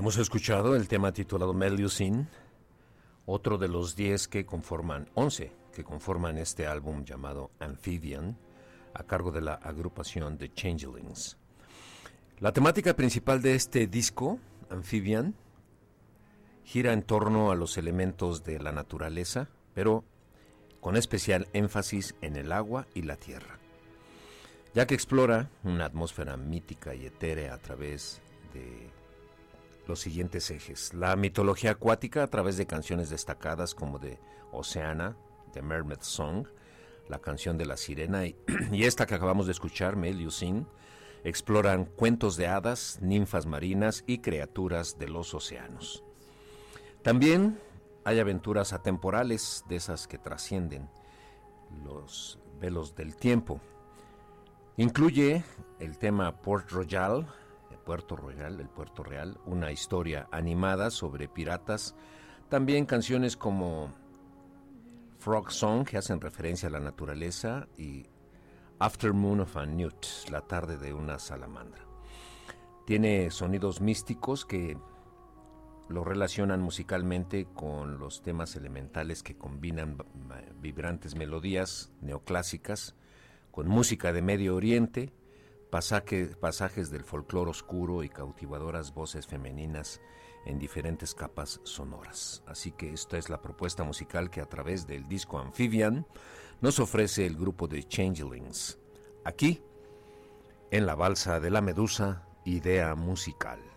Hemos escuchado el tema titulado Melusine, otro de los 11 que conforman este álbum llamado Amphibian, a cargo de la agrupación The Changelings. La temática principal de este disco, Amphibian, gira en torno a los elementos de la naturaleza, pero con especial énfasis en el agua y la tierra, ya que explora una atmósfera mítica y etérea a través de los siguientes ejes: la mitología acuática a través de canciones destacadas como de Oceana, The Mermaid Song, la canción de la sirena, y esta que acabamos de escuchar, Melusine, exploran cuentos de hadas, ninfas marinas y criaturas de los océanos. También hay aventuras atemporales, de esas que trascienden los velos del tiempo. Incluye el tema Puerto Royal, el Puerto Real, una historia animada sobre piratas. También canciones como Frog Song, que hacen referencia a la naturaleza, y Afternoon of a Newt, la tarde de una salamandra. Tiene sonidos místicos que lo relacionan musicalmente con los temas elementales que combinan vibrantes melodías neoclásicas con música de Medio Oriente, pasajes del folclore oscuro y cautivadoras voces femeninas en diferentes capas sonoras. Así que esta es la propuesta musical que a través del disco Amphibian nos ofrece el grupo de Changelings, aquí en la balsa de la Medusa, Idea Musical.